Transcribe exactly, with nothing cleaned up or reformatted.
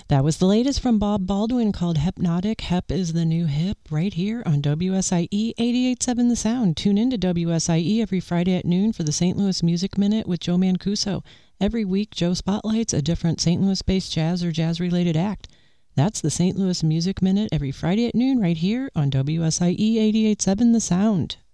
That was the latest from Bob Baldwin called Hypnotic. Hep is the new hip right here on W S I E eighty-eight point seven The Sound. Tune in to W S I E every Friday at noon for the Saint Louis Music Minute with Joe Mancuso. Every week, Joe spotlights a different Saint Louis-based jazz or jazz-related act. That's the Saint Louis Music Minute every Friday at noon right here on W S I E eighty-eight point seven The Sound.